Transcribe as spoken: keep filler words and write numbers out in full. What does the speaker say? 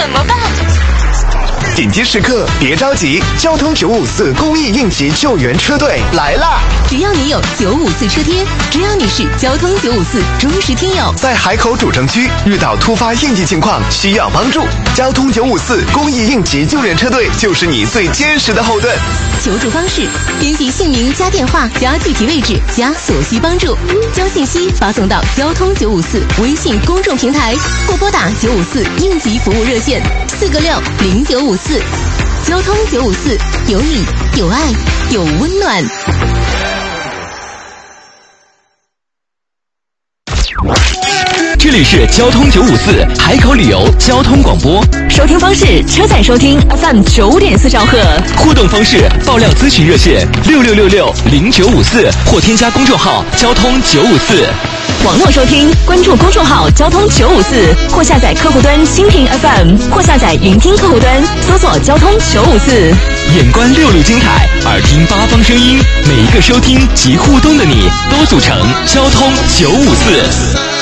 怎么办？ 紧急时刻别着急，交通九五四公益应急救援车队来啦！ 只要你有九五四车贴，只要你是交通九五四忠实听友， 在海口主城区遇到突发应急情况需要帮助，交通九五四公益应急救援车队就是你最坚实的后盾。 求助方式：编辑姓名加电话加具体位置加所需帮助，将信息发送到交通九五四微信公众平台，或拨打九五四应急服务热线四个六零九五四。交通九五四，有你有爱有温暖。 这里是交通九五四海口旅游交通广播， 收听方式：车载收听 F M 九点四兆赫， 互动方式：爆料咨询热线六六六六零九五四，或添加公众号交通九五四。 网络收听，关注公众号交通九五四，或下载客户端蜻蜓 F M， 或下载云听客户端，搜索交通九五四。 眼观六路精彩，耳听八方声音，每一个收听及互动的你，都组成交通九五四。